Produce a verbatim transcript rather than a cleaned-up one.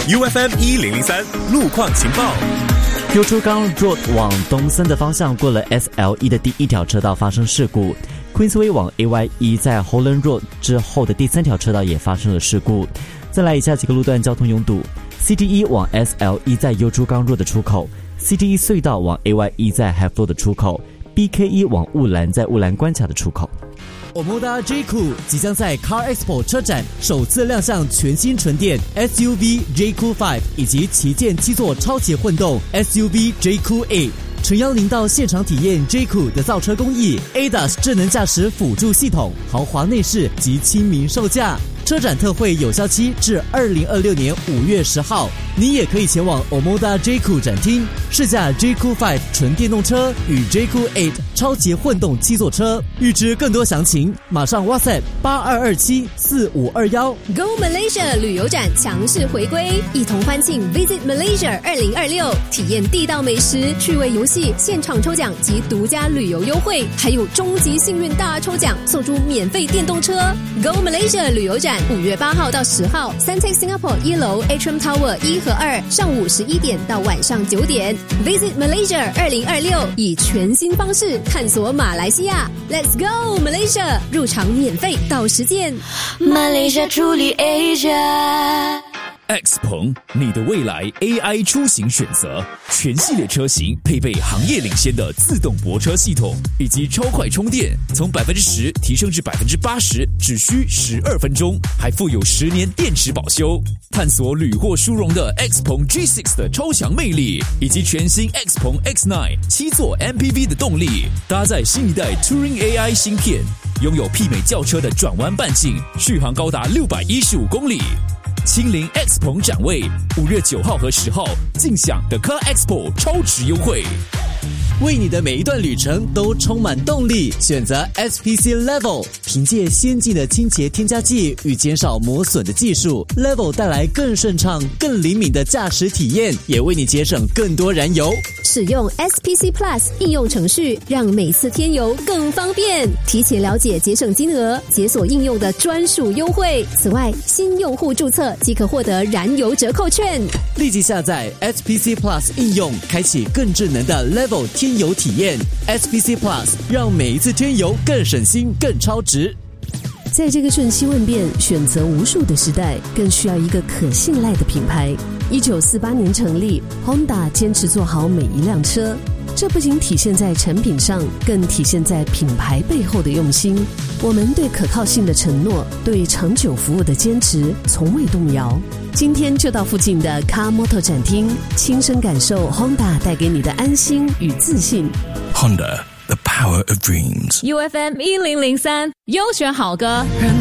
U F M 一零零三路况情报。 优珠港 Road 往东森的方向过了 S L E 的第一条车道发生事故， Queensway 往 A Y E 在 Holland Road 之后的第三条车道也发生了事故。再来以下几个路段交通拥堵， C T E 往 S L E 在优珠港 Road 的出口， C T E 隧道往 A Y E 在 Half Road 的出口， B K E 往雾兰在雾兰关卡的出口。 Omoda J C O 即将在 Car Expo 车展首次亮相全新纯电 S U V J C O 五以及旗舰七座超级混动 S U V J C O eight， 诚邀您到现场体验 J C O 的造车工艺、A D A S 智能驾驶辅助系统、豪华内饰及亲民售价。车展特惠有效期至二零二六年五月十号，你也可以前往 Omoda J C O 展厅试驾 J C O 五纯电动车与 J C O eight 超级混动七座车。预知更多详情，马上 WhatsApp 八二二七四五二一。 Go Malaysia 旅游展强势回归，一同欢庆 Visit Malaysia 二零二六，体验地道美食、趣味游戏、现场抽奖及独家旅游优惠，还有终极幸运大抽奖，送出免费电动车。Go Malaysia 旅游展五月八号到十号 Suntec Singapore 一楼 Atrium Tower 一和二，上午十一点到晚上九点。Visit Malaysia 二零二六，以全新方式探索马来西亚。Let's go Malaysia， 入场免费到实践。 Malaysia truly Asia。X 鹏，你的未来 A I 出行选择，全系列车型配备行业领先的自动泊车系统，以及超快充电，从百分之十提升至百分之八十，只需十二分钟，还附有十年电池保修。探索屡获殊荣的 X 鹏 G 六 的超强魅力，以及全新 X 鹏 X 九 七座 M P V 的动力，搭载新一代 Turing A I 芯片，拥有媲美轿车的转弯半径，续航高达六百一十五公里。亲临 X 鹏展位，五月九号和十号尽享 The Car Expo 超值优惠。 为你的每一段旅程都充满动力，选择 S P C Level， 凭借先进的清洁添加剂与减少磨损的技术 ，Level 带来更顺畅、更灵敏的驾驶体验，也为你节省更多燃油。 使用 S P C Plus 应用程序，让每次添油更方便。提前了解节省金额，解锁应用的专属优惠。此外，新用户注册即可获得燃油折扣券。 立即下载 S P C Plus 应用，开启更智能的 Level 添油体验。S P C Plus 让每一次添油更省心、更超值。 在这个瞬息万变、选择无数的时代，更需要一个可信赖的品牌。一九四八年成立 ，Honda 坚持做好每一辆车。这不仅体现在产品上，更体现在品牌背后的用心。我们对可靠性的承诺，对长久服务的坚持，从未动摇。今天就到附近的 Car Motor 展厅，亲身感受 Honda 带给你的安心与自信。 Honda, the power of dreams. U F M 一零零三，优选好歌。